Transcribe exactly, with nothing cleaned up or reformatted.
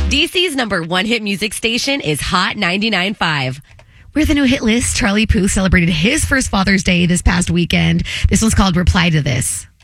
D C's number one hit music station is Hot ninety-nine point five. With the new hit list, Charlie Puth celebrated his first Father's Day this past weekend. This one's called Reply to This.